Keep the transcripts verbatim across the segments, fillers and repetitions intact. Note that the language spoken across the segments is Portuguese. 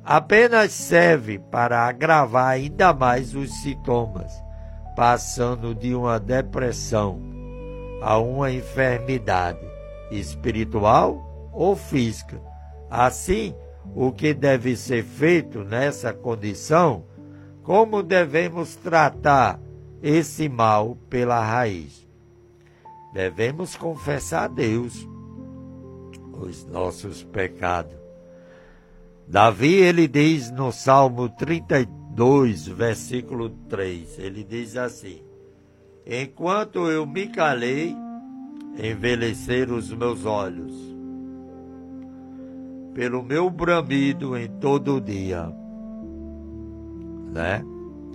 apenas serve para agravar ainda mais os sintomas, passando de uma depressão a uma enfermidade espiritual ou física. Assim, o que deve ser feito nessa condição? Como devemos tratar esse mal pela raiz? Devemos confessar a Deus os nossos pecados. Davi, ele diz no Salmo trinta e dois, versículo três, ele diz assim: enquanto eu me calei, envelheceram os meus olhos, pelo meu bramido em todo o dia. Né?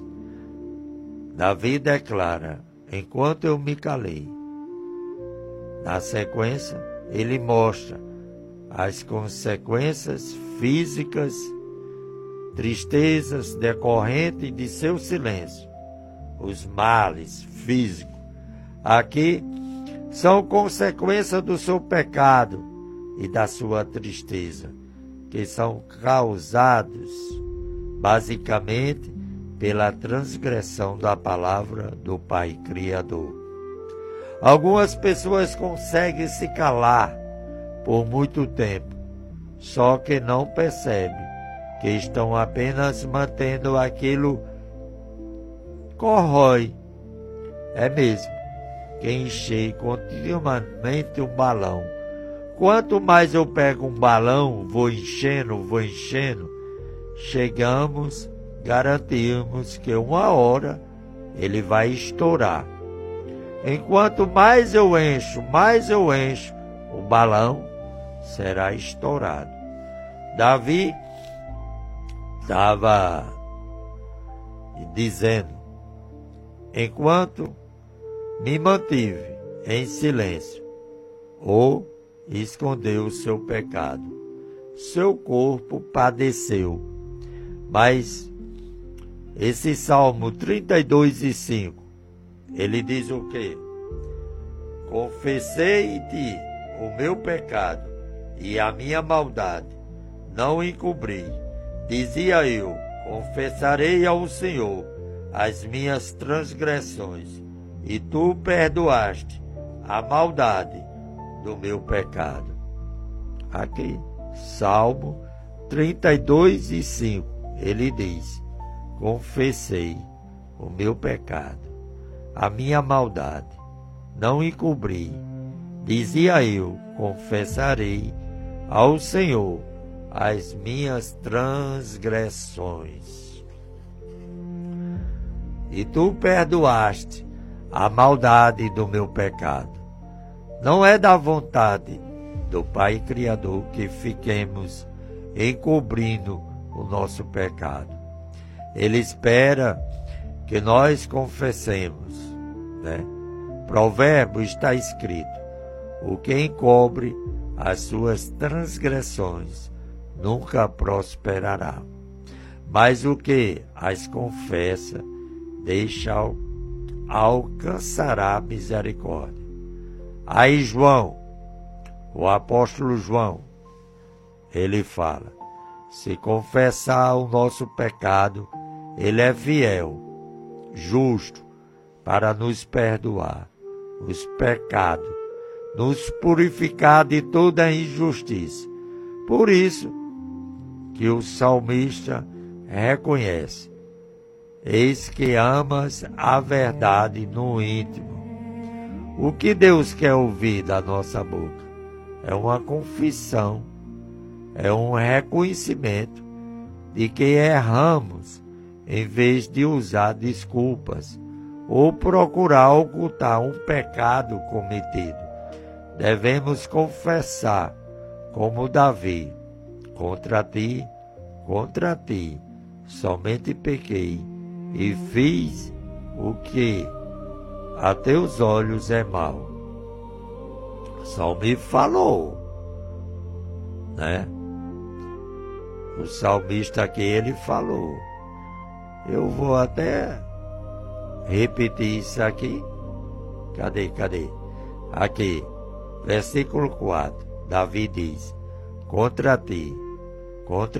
Davi declara: enquanto eu me calei. Na sequência, ele mostra as consequências físicas, tristezas decorrentes de seu silêncio, os males físicos. Aqui são consequências do seu pecado e da sua tristeza, que são causados basicamente pela transgressão da palavra do Pai Criador. Algumas pessoas conseguem se calar por muito tempo, só que não percebem que estão apenas mantendo aquilo corrói. É mesmo que encher continuamente um balão. Quanto mais eu pego um balão, vou enchendo, vou enchendo, chegamos, garantimos que uma hora ele vai estourar. Enquanto mais eu encho, mais eu encho, o balão será estourado. Davi estava dizendo: enquanto me mantive em silêncio, ou escondeu o seu pecado, seu corpo padeceu. Mas esse Salmo trinta e dois e cinco, ele diz o quê? Confessei-te o meu pecado e a minha maldade, não encobri. Dizia eu: confessarei ao Senhor as minhas transgressões, e tu perdoaste a maldade do meu pecado. Aqui, Salmo trinta e dois e cinco, ele diz: confessei o meu pecado, a minha maldade, não encobri. Dizia eu: confessarei ao Senhor as minhas transgressões, e tu perdoaste a maldade do meu pecado. Não é da vontade do Pai Criador que fiquemos encobrindo o nosso pecado. Ele espera que nós confessemos, né? Provérbio está escrito: o que encobre as suas transgressões nunca prosperará, mas o que as confessa deixa alcançará misericórdia. Aí João, o apóstolo João, ele fala: se confessar o nosso pecado, ele é fiel, justo, para nos perdoar os pecados, nos purificar de toda injustiça. Por isso que o salmista reconhece: eis que amas a verdade no íntimo. O que Deus quer ouvir da nossa boca é uma confissão, é um reconhecimento de que erramos, em vez de usar desculpas ou procurar ocultar um pecado cometido. Devemos confessar, como Davi: contra ti, contra ti, somente pequei e fiz o que a teus olhos é mau. Só me falou, né? O salmista aqui, ele falou. Eu vou até repetir isso aqui. Cadê, cadê? Aqui, versículo quatro. Davi diz: contra ti, contra